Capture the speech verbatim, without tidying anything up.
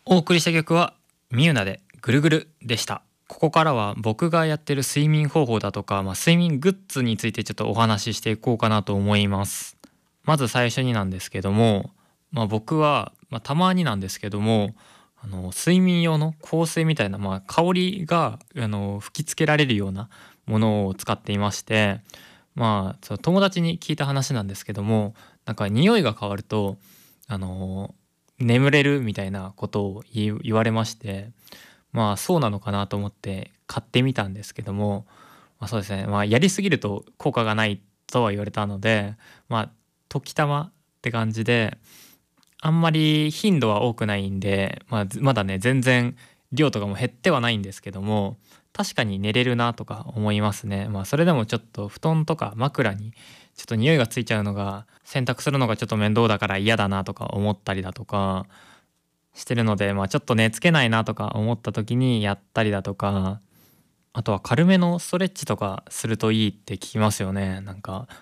お送りした曲はミユナでぐるぐるでした。ここからは僕がやってる睡眠方法だとか、まあ、睡眠グッズについてちょっとお話ししていこうかなと思います。まず最初になんですけども、まあ、僕は、まあ、たまになんですけども、あの睡眠用の香水みたいな、まあ、香りがあの吹きつけられるようなものを使っていまして、まあその友達に聞いた話なんですけども、なんか匂いが変わるとあの眠れるみたいなことを言い言われまして、まあそうなのかなと思って買ってみたんですけども、まあ、そうですね、まあやりすぎると効果がないとは言われたので、まあ時たまって感じで、あんまり頻度は多くないんで、まあ、ずまだね、全然量とかも減ってはないんですけども、確かに寝れるなとか思いますね。まあ、それでもちょっと布団とか枕にちょっと匂いがついちゃうのが、洗濯するのがちょっと面倒だから嫌だなとか思ったりだとかしてるので、まあ、ちょっと寝つけないなとか思った時にやったりだとか、あとは軽めのストレッチとかするといいって聞きますよね。なんか